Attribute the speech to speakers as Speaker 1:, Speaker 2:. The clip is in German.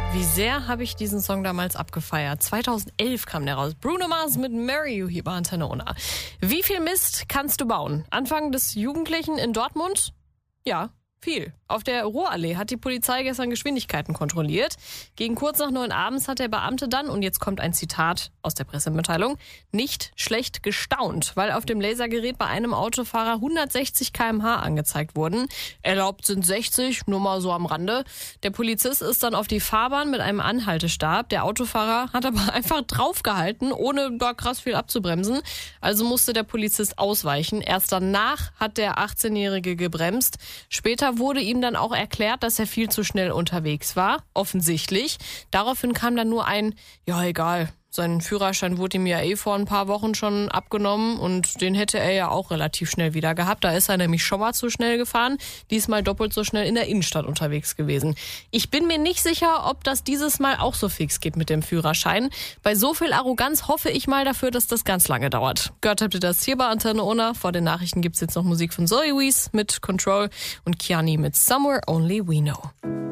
Speaker 1: Wie sehr habe ich diesen Song damals abgefeiert. 2011 kam der raus. Bruno Mars mit Marry You hier bei Antenne Unna. Wie viel Mist kannst du bauen? Anfang des Jugendlichen in Dortmund? Ja, viel. Auf der Ruhrallee hat die Polizei gestern Geschwindigkeiten kontrolliert. Gegen kurz nach 9 abends hat der Beamte dann, und jetzt kommt ein Zitat aus der Pressemitteilung, nicht schlecht gestaunt, weil auf dem Lasergerät bei einem Autofahrer 160 km/h angezeigt wurden. Erlaubt sind 60, nur mal so am Rande. Der Polizist ist dann auf die Fahrbahn mit einem Anhaltestab. Der Autofahrer hat aber einfach draufgehalten, ohne gar krass viel abzubremsen. Also musste der Polizist ausweichen. Erst danach hat der 18-Jährige gebremst. Später wurde ihm dann auch erklärt, dass er viel zu schnell unterwegs war, offensichtlich. Daraufhin kam dann nur ein, ja egal, sein Führerschein wurde ihm ja vor ein paar Wochen schon abgenommen und den hätte er ja auch relativ schnell wieder gehabt. Da ist er nämlich schon mal zu schnell gefahren, diesmal doppelt so schnell in der Innenstadt unterwegs gewesen. Ich bin mir nicht sicher, ob das dieses Mal auch so fix geht mit dem Führerschein. Bei so viel Arroganz hoffe ich mal dafür, dass das ganz lange dauert. Gehört habt ihr das hier bei Antenne Unna. Vor den Nachrichten gibt's jetzt noch Musik von Zoe Wees mit Control und Kiani mit Somewhere Only We Know.